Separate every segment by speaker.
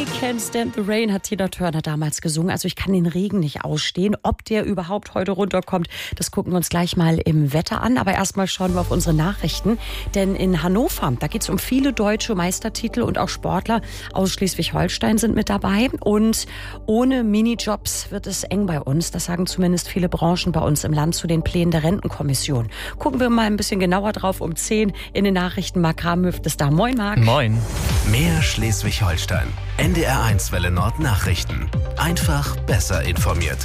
Speaker 1: I Can't Stand the Rain hat Tina Turner damals gesungen. Also ich kann den Regen nicht ausstehen. Ob der überhaupt heute runterkommt, das gucken wir uns gleich mal im Wetter an. Aber erstmal schauen wir auf unsere Nachrichten. Denn in Hannover, da geht es um viele deutsche Meistertitel und auch Sportler aus Schleswig-Holstein sind mit dabei. Und ohne Minijobs wird es eng bei uns. Das sagen zumindest viele Branchen bei uns im Land zu den Plänen der Rentenkommission. Gucken wir mal ein bisschen genauer drauf um 10 in den Nachrichten. Marc Ramhöft ist da. Moin, Marc.
Speaker 2: Moin.
Speaker 3: Mehr Schleswig-Holstein. NDR1 Welle Nord Nachrichten. Einfach besser informiert.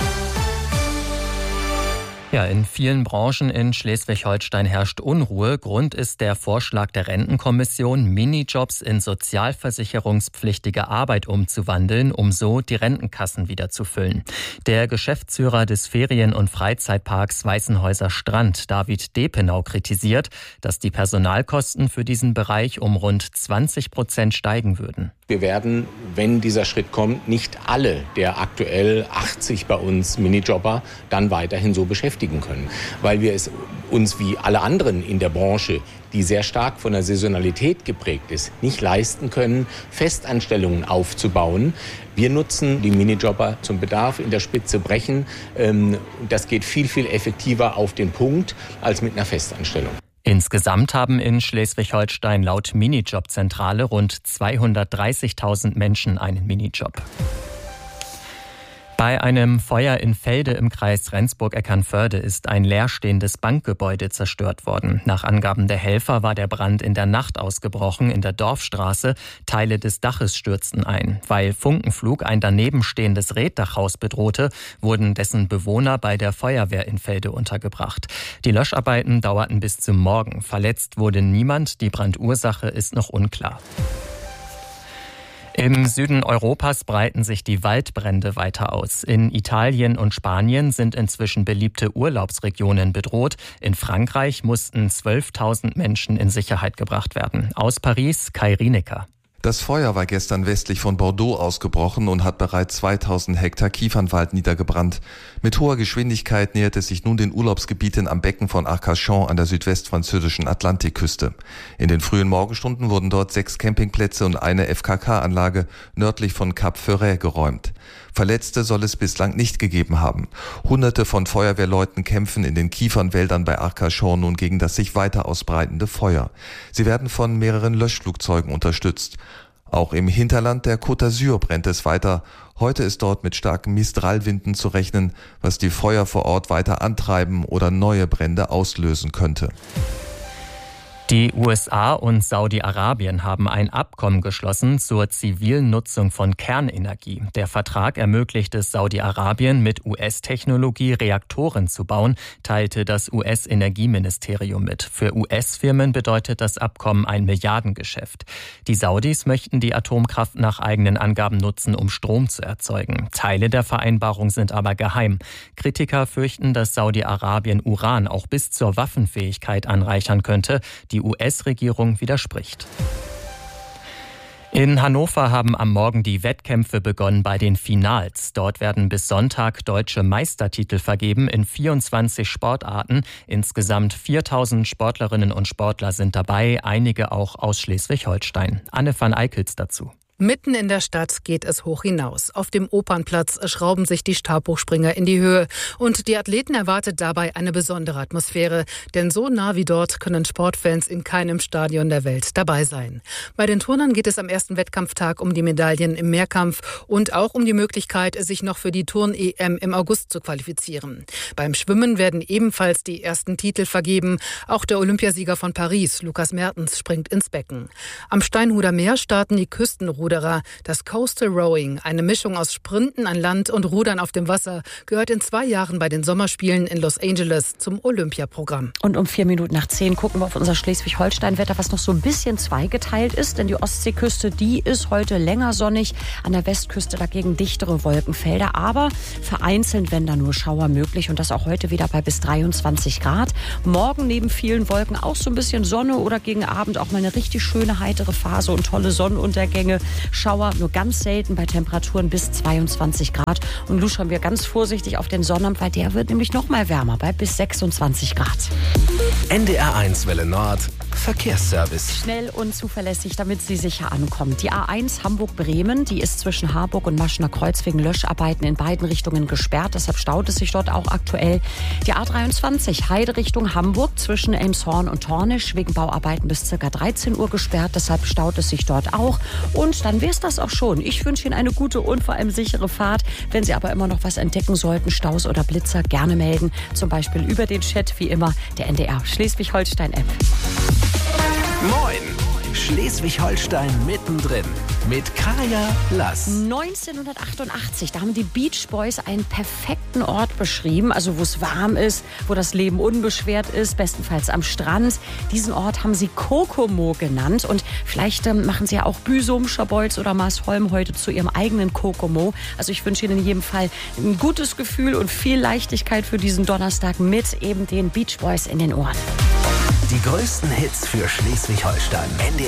Speaker 2: Ja, in vielen Branchen in Schleswig-Holstein herrscht Unruhe. Grund ist der Vorschlag der Rentenkommission, Minijobs in sozialversicherungspflichtige Arbeit umzuwandeln, um so die Rentenkassen wieder zu füllen. Der Geschäftsführer des Ferien- und Freizeitparks Weißenhäuser Strand, David Depenau, kritisiert, dass die Personalkosten für diesen Bereich um rund 20% steigen würden.
Speaker 4: Wir werden, wenn dieser Schritt kommt, nicht alle der aktuell 80 bei uns Minijobber dann weiterhin so beschäftigen können, weil wir es uns wie alle anderen in der Branche, die sehr stark von der Saisonalität geprägt ist, nicht leisten können, Festanstellungen aufzubauen. Wir nutzen die Minijobber zum Bedarf in der Spitze brechen. Das geht viel, viel effektiver auf den Punkt als mit einer Festanstellung.
Speaker 2: Insgesamt haben in Schleswig-Holstein laut Minijobzentrale rund 230.000 Menschen einen Minijob. Bei einem Feuer in Felde im Kreis Rendsburg-Eckernförde ist ein leerstehendes Bankgebäude zerstört worden. Nach Angaben der Helfer war der Brand in der Nacht ausgebrochen in der Dorfstraße. Teile des Daches stürzten ein. Weil Funkenflug ein daneben stehendes Reetdachhaus bedrohte, wurden dessen Bewohner bei der Feuerwehr in Felde untergebracht. Die Löscharbeiten dauerten bis zum Morgen. Verletzt wurde niemand. Die Brandursache ist noch unklar. Im Süden Europas breiten sich die Waldbrände weiter aus. In Italien und Spanien sind inzwischen beliebte Urlaubsregionen bedroht. In Frankreich mussten 12.000 Menschen in Sicherheit gebracht werden. Aus Paris, Kai Rienecker.
Speaker 5: Das Feuer war gestern westlich von Bordeaux ausgebrochen und hat bereits 2000 Hektar Kiefernwald niedergebrannt. Mit hoher Geschwindigkeit nähert es sich nun den Urlaubsgebieten am Becken von Arcachon an der südwestfranzösischen Atlantikküste. In den frühen Morgenstunden wurden dort 6 Campingplätze und eine FKK-Anlage nördlich von Cap Ferret geräumt. Verletzte soll es bislang nicht gegeben haben. Hunderte von Feuerwehrleuten kämpfen in den Kiefernwäldern bei Arcachon nun gegen das sich weiter ausbreitende Feuer. Sie werden von mehreren Löschflugzeugen unterstützt. Auch im Hinterland der Côte d'Azur brennt es weiter. Heute ist dort mit starken Mistralwinden zu rechnen, was die Feuer vor Ort weiter antreiben oder neue Brände auslösen könnte.
Speaker 2: Die USA und Saudi-Arabien haben ein Abkommen geschlossen zur zivilen Nutzung von Kernenergie. Der Vertrag ermöglicht es Saudi-Arabien, mit US-Technologie Reaktoren zu bauen, teilte das US-Energieministerium mit. Für US-Firmen bedeutet das Abkommen ein Milliardengeschäft. Die Saudis möchten die Atomkraft nach eigenen Angaben nutzen, um Strom zu erzeugen. Teile der Vereinbarung sind aber geheim. Kritiker fürchten, dass Saudi-Arabien Uran auch bis zur Waffenfähigkeit anreichern könnte. Die US-Regierung widerspricht. In Hannover haben am Morgen die Wettkämpfe begonnen bei den Finals. Dort werden bis Sonntag deutsche Meistertitel vergeben in 24 Sportarten. Insgesamt 4.000 Sportlerinnen und Sportler sind dabei, einige auch aus Schleswig-Holstein. Anne van Eickels dazu.
Speaker 6: Mitten in der Stadt geht es hoch hinaus. Auf dem Opernplatz schrauben sich die Stabhochspringer in die Höhe. Und die Athleten erwartet dabei eine besondere Atmosphäre. Denn so nah wie dort können Sportfans in keinem Stadion der Welt dabei sein. Bei den Turnern geht es am ersten Wettkampftag um die Medaillen im Mehrkampf und auch um die Möglichkeit, sich noch für die Turn-EM im August zu qualifizieren. Beim Schwimmen werden ebenfalls die ersten Titel vergeben. Auch der Olympiasieger von Paris, Lukas Mertens, springt ins Becken. Am Steinhuder Meer starten die Küstenruderer. Das Coastal Rowing, eine Mischung aus Sprinten an Land und Rudern auf dem Wasser, gehört in 2 Jahren bei den Sommerspielen in Los Angeles zum Olympiaprogramm.
Speaker 1: Und um 10:04 gucken wir auf unser Schleswig-Holstein-Wetter, was noch so ein bisschen zweigeteilt ist. Denn die Ostseeküste, die ist heute länger sonnig. An der Westküste dagegen dichtere Wolkenfelder. Aber vereinzelt werden da nur Schauer möglich. Und das auch heute wieder bei bis 23 Grad. Morgen neben vielen Wolken auch so ein bisschen Sonne oder gegen Abend auch mal eine richtig schöne, heitere Phase und tolle Sonnenuntergänge. Schauer nur ganz selten bei Temperaturen bis 22 Grad. Und nun schauen wir ganz vorsichtig auf den Sonnabend, weil der wird nämlich noch mal wärmer bei bis 26 Grad.
Speaker 3: NDR1 Welle Nord Verkehrsservice.
Speaker 1: Schnell und zuverlässig, damit Sie sicher ankommen. Die A1 Hamburg-Bremen, die ist zwischen Harburg und Maschener Kreuz wegen Löscharbeiten in beiden Richtungen gesperrt. Deshalb staut es sich dort auch aktuell. Die A23 Heide Richtung Hamburg zwischen Elmshorn und Tornisch wegen Bauarbeiten bis ca. 13 Uhr gesperrt. Deshalb staut es sich dort auch. Und dann wäre es das auch schon. Ich wünsche Ihnen eine gute und vor allem sichere Fahrt. Wenn Sie aber immer noch was entdecken sollten, Staus oder Blitzer, gerne melden. Zum Beispiel über den Chat, wie immer, der NDR Schleswig-Holstein-App.
Speaker 3: Moin! Schleswig-Holstein mittendrin mit Kaya Lass.
Speaker 1: 1988, da haben die Beach Boys einen perfekten Ort beschrieben, also wo es warm ist, wo das Leben unbeschwert ist, bestenfalls am Strand. Diesen Ort haben sie Kokomo genannt und vielleicht machen sie ja auch Büsum, Scharbeutz oder Maasholm heute zu ihrem eigenen Kokomo. Also ich wünsche Ihnen in jedem Fall ein gutes Gefühl und viel Leichtigkeit für diesen Donnerstag mit eben den Beach Boys in den Ohren.
Speaker 3: Die größten Hits für Schleswig-Holstein. NDR